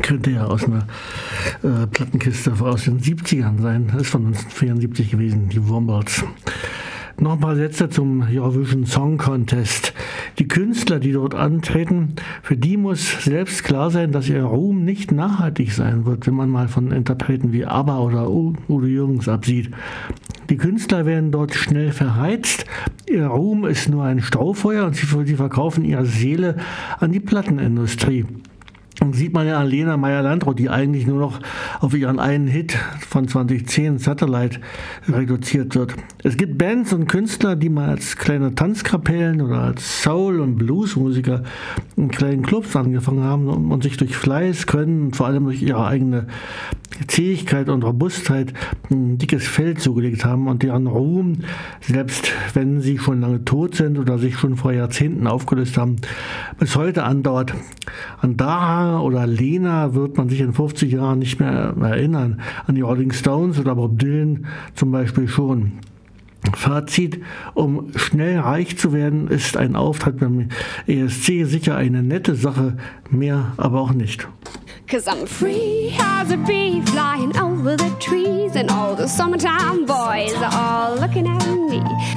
Könnte ja aus einer Plattenkiste aus den 70ern sein. Das ist von 1974 gewesen, die Wombats. Noch ein paar Sätze zum Eurovision Song Contest. Die Künstler, die dort antreten, für die muss selbst klar sein, dass ihr Ruhm nicht nachhaltig sein wird, wenn man mal von Interpreten wie ABBA oder Udo Jürgens absieht. Die Künstler werden dort schnell verheizt. Ihr Ruhm ist nur ein Staufeuer und sie verkaufen ihre Seele an die Plattenindustrie. Und sieht man ja an Lena Meyer-Landrut, die eigentlich nur noch auf ihren einen Hit von 2010, Satellite, reduziert wird. Es gibt Bands und Künstler, die mal als kleine Tanzkapellen oder als Soul- und Bluesmusiker in kleinen Clubs angefangen haben und sich durch Fleiß, Können und vor allem durch ihre eigene Zähigkeit und Robustheit ein dickes Feld zugelegt haben und deren Ruhm, selbst wenn sie schon lange tot sind oder sich schon vor Jahrzehnten aufgelöst haben, bis heute andauert. An Daha oder Lena wird man sich in 50 Jahren nicht mehr erinnern. An die Rolling Stones oder Bob Dylan zum Beispiel schon. Fazit: Um schnell reich zu werden, ist ein Auftritt beim ESC sicher eine nette Sache, mehr aber auch nicht. 'Cause I'm free as a bee flying over the trees, and all the summertime boys are all looking at me.